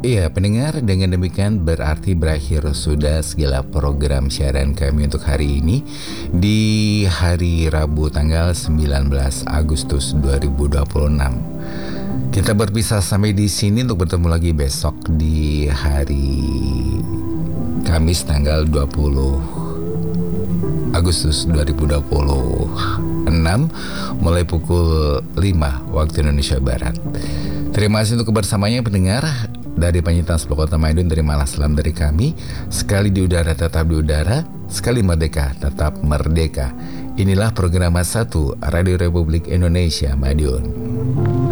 Iya, pendengar, dengan demikian berarti berakhir sudah segala program siaran kami untuk hari ini di hari Rabu tanggal 19 Agustus 2026. Kita berpisah sampai di sini untuk bertemu lagi besok di hari Kamis tanggal 20 Agustus 2026 mulai pukul 5 waktu Indonesia Barat. Terima kasih untuk kebersamaannya pendengar. Dari Panjitan 10 Kota Madiun, terimalah salam dari kami. Sekali di udara tetap di udara, sekali merdeka tetap merdeka. Inilah program 1 Radio Republik Indonesia Madiun.